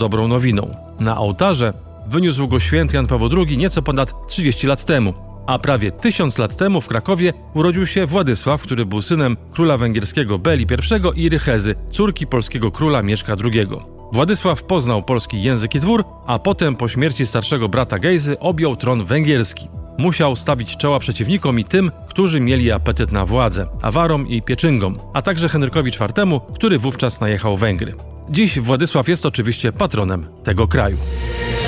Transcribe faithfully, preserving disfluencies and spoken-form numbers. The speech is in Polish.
dobrą nowiną. Na ołtarze wyniósł go święty Jan Paweł drugi nieco ponad trzydzieści lat temu, a prawie tysiąc lat temu w Krakowie urodził się Władysław, który był synem króla węgierskiego Beli I i Rychezy, córki polskiego króla Mieszka drugiego. Władysław poznał polski język i dwór, a potem po śmierci starszego brata Gejzy objął tron węgierski. Musiał stawić czoła przeciwnikom i tym, którzy mieli apetyt na władzę, Awarom i Pieczyngom, a także Henrykowi czwartemu, który wówczas najechał Węgry. Dziś Władysław jest oczywiście patronem tego kraju.